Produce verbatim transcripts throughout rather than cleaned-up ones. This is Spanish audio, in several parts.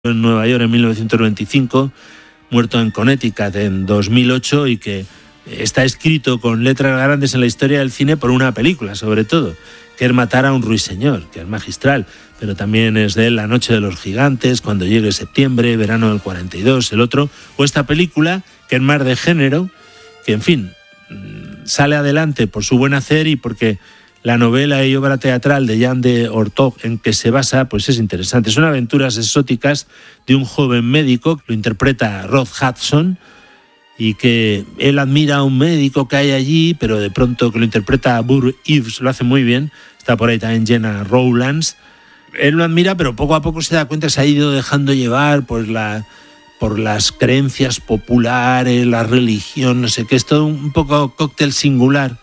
en Nueva York en mil novecientos veinticinco, muerto en Connecticut en dos mil ocho y que está escrito con letras grandes en la historia del cine por una película, sobre todo, que es Matar a un ruiseñor, que es magistral, pero también es de él La noche de los gigantes, Cuando llegue septiembre, Verano del cuarenta y dos, el otro, o esta película, que es más de género, que en fin, sale adelante por su buen hacer y porque la novela y obra teatral de Jean de Ortog en que se basa, pues es interesante. Son aventuras exóticas de un joven médico, lo interpreta Rod Hudson, y que él admira a un médico que hay allí, pero de pronto que lo interpreta Burr Ives, lo hace muy bien. Está por ahí también Jenna Rowlands. Él lo admira, pero poco a poco se da cuenta que se ha ido dejando llevar por, la, por las creencias populares, la religión, no sé qué. Es todo un poco cóctel singular.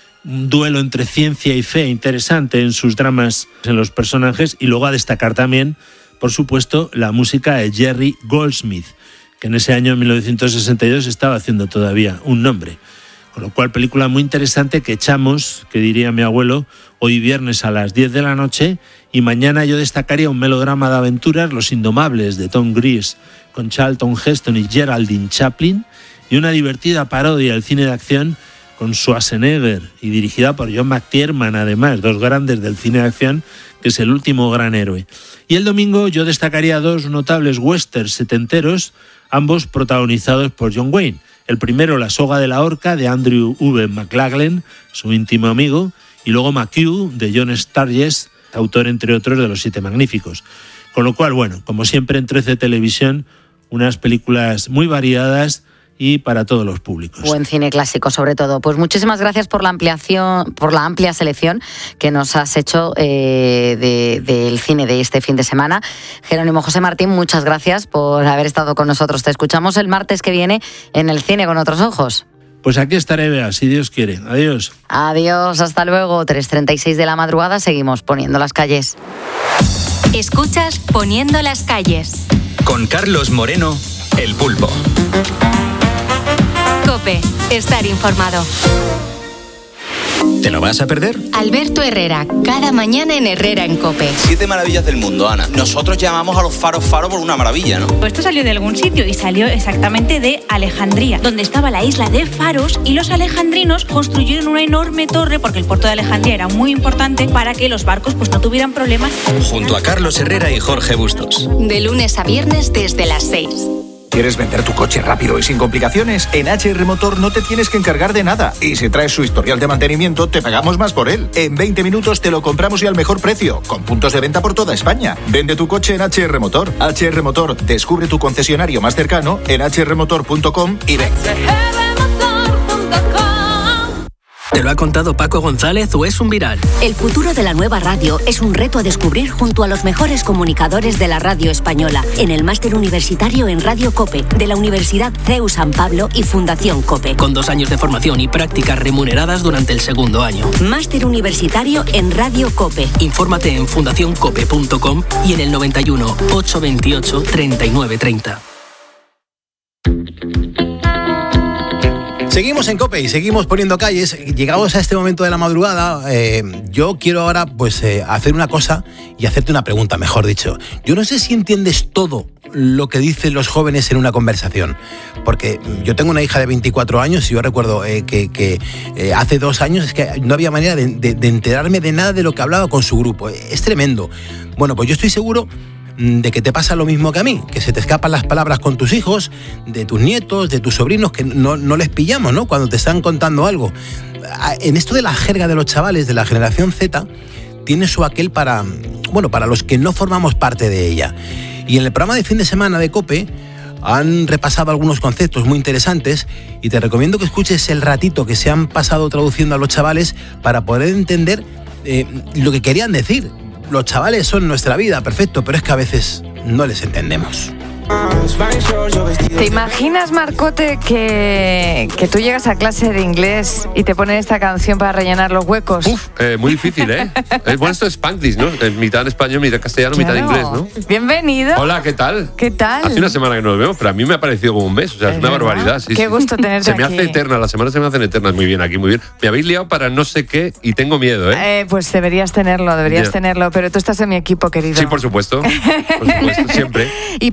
Un duelo entre ciencia y fe interesante en sus dramas, en los personajes. Y luego a destacar también, por supuesto, la música de Jerry Goldsmith, que en ese año, en mil novecientos sesenta y dos, estaba haciendo todavía un nombre. Con lo cual, película muy interesante que echamos, que diría mi abuelo, hoy viernes a las diez de la noche, y mañana yo destacaría un melodrama de aventuras, Los Indomables, de Tom Cruise, con Charlton Heston y Geraldine Chaplin, y una divertida parodia del cine de acción con Schwarzenegger y dirigida por John McTiernan, además, dos grandes del cine de acción, que es El último gran héroe. Y el domingo yo destacaría dos notables westerns setenteros, ambos protagonizados por John Wayne. El primero, La soga de la horca, de Andrew V. McLaglen, su íntimo amigo, y luego McHugh, de John Sturges, autor, entre otros, de Los Siete Magníficos. Con lo cual, bueno, como siempre en trece Televisión, unas películas muy variadas y para todos los públicos. Buen cine clásico, sobre todo. Pues muchísimas gracias por la ampliación, por la amplia selección que nos has hecho eh, de, del cine de este fin de semana. Jerónimo José Martín, muchas gracias por haber estado con nosotros. Te escuchamos el martes que viene en El cine con otros ojos. Pues aquí estaré, Bea, si Dios quiere. Adiós. Adiós, hasta luego. tres treinta y seis de la madrugada, seguimos poniendo las calles. Escuchas Poniendo las calles. Con Carlos Moreno, El Pulpo. COPE, estar informado. ¿Te lo vas a perder? Alberto Herrera, cada mañana en Herrera en COPE. Siete maravillas del mundo, Ana. Nosotros llamamos a los faros faro por una maravilla, ¿no? Esto salió de algún sitio y salió exactamente de Alejandría, donde estaba la isla de Faros, y los alejandrinos construyeron una enorme torre, porque el puerto de Alejandría era muy importante, para que los barcos pues no tuvieran problemas. Junto a Carlos Herrera y Jorge Bustos. De lunes a viernes desde las seis. ¿Quieres vender tu coche rápido y sin complicaciones? En H R Motor no te tienes que encargar de nada. Y si traes su historial de mantenimiento, te pagamos más por él. En veinte minutos te lo compramos y al mejor precio, con puntos de venta por toda España. Vende tu coche en H R Motor. H R Motor, descubre tu concesionario más cercano en h r motor punto com y ven. ¿Te lo ha contado Paco González o es un viral? El futuro de la nueva radio es un reto a descubrir junto a los mejores comunicadores de la radio española en el máster universitario en Radio COPE de la Universidad C E U San Pablo y Fundación COPE. Con dos años de formación y prácticas remuneradas durante el segundo año. Máster universitario en Radio COPE. Infórmate en fundación cope punto com y en el noventa y uno, ochocientos veintiocho, treinta y nueve treinta. Seguimos en COPE y seguimos poniendo calles. Llegados a este momento de la madrugada, eh, yo quiero ahora pues eh, hacer una cosa y hacerte una pregunta, mejor dicho. Yo no sé si entiendes todo lo que dicen los jóvenes en una conversación, porque yo tengo una hija de veinticuatro años y yo recuerdo eh, que, que eh, hace dos años es que no había manera de, de, de enterarme de nada de lo que hablaba con su grupo. Es tremendo. Bueno, pues yo estoy seguro de que te pasa lo mismo que a mí, que se te escapan las palabras con tus hijos, de tus nietos, de tus sobrinos, que no, no les pillamos, ¿no?, cuando te están contando algo. En esto de la jerga de los chavales de la generación Z, tiene su aquel para, bueno, para los que no formamos parte de ella. Y en el programa de fin de semana de COPE han repasado algunos conceptos muy interesantes y te recomiendo que escuches el ratito que se han pasado traduciendo a los chavales para poder entender eh, lo que querían decir. Los chavales son nuestra vida, perfecto, pero es que a veces no les entendemos. ¿Te imaginas, Marcote, que, que tú llegas a clase de inglés y te ponen esta canción para rellenar los huecos? Uf, eh, muy difícil, ¿eh? eh bueno, esto es Spanglish, ¿no? Es mitad en español, mitad castellano, claro. Mitad inglés, ¿no? Bienvenido. Hola, ¿qué tal? ¿Qué tal? Hace una semana que no nos vemos, pero a mí me ha parecido como un mes, o sea, es, es una verdad. barbaridad. Sí, Qué sí. gusto tenerte Se me aquí. hace eterna, las semanas se me hacen eternas. Muy bien, aquí, muy bien. Me habéis liado para no sé qué y tengo miedo, ¿eh? eh pues deberías tenerlo, deberías yeah. tenerlo, pero tú estás en mi equipo, querido. Sí, por supuesto, por supuesto, siempre. Y